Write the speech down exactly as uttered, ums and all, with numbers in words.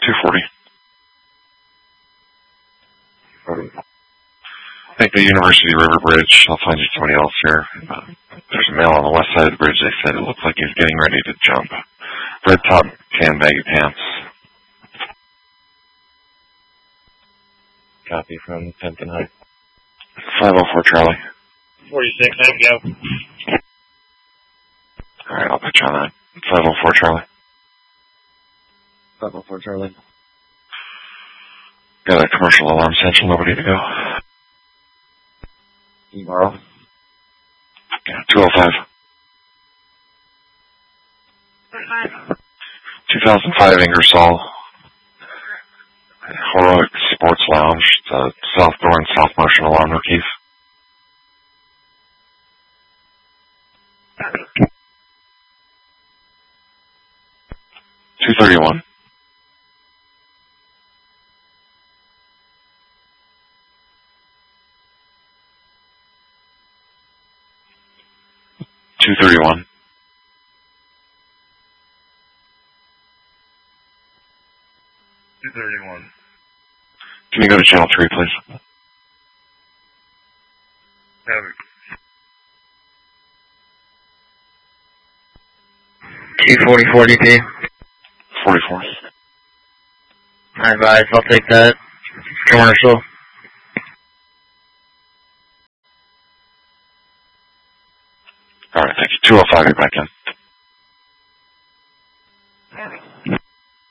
two forty. I think the University River Bridge. I'll find you somebody else here. Uh, there's a male on the west side of the bridge. They said it looked like he was getting ready to jump. Red top, tan, baggy pants. Copy from Tempton High. five oh four Charlie. forty-six, thank you. Alright, I'll put you on that. five oh four Charlie. five oh four Charlie. Got a commercial alarm central, nobody to go. Tomorrow. Yeah, two oh five. two thousand five Ingersoll. Heroic Sports Lounge. The South Door and South Motion alarm no keys. two thirty-one. two thirty-one. two thirty-one. Can you go to channel three, please? two forty-four D P. forty-four. I advise, I'll take that. Commercial. Alright, thank you. two oh five, you're back in.